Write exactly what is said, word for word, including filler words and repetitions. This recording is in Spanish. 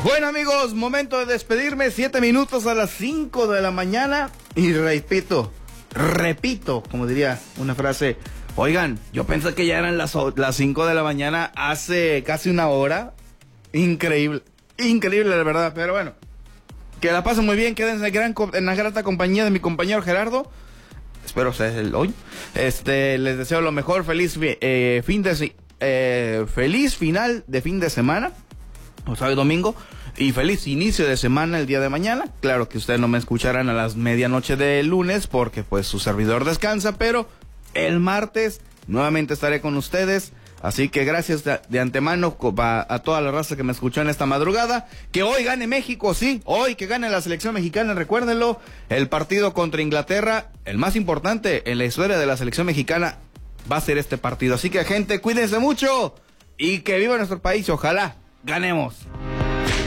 Bueno, amigos, momento de despedirme. Siete minutos a las cinco de la mañana. Y repito, repito, como diría una frase. Oigan, yo pensé que ya eran las, las cinco de la mañana hace casi una hora. Increíble, increíble la verdad, pero bueno. Que la pasen muy bien, quédense en, gran, en la grata compañía de mi compañero Gerardo. Espero sea el hoy. Este, les deseo lo mejor, feliz eh, fin de eh, feliz final de fin de semana, o sábado y domingo, y feliz inicio de semana el día de mañana. Claro que ustedes no me escucharán a las medianoche de lunes porque pues su servidor descansa, pero el martes nuevamente estaré con ustedes. Así que gracias de, de antemano a, a toda la raza que me escuchó en esta madrugada. Que hoy gane México, sí, hoy que gane la selección mexicana, recuérdenlo. El partido contra Inglaterra, el más importante en la historia de la selección mexicana, va a ser este partido. Así que gente, cuídense mucho y que viva nuestro país, ojalá ganemos.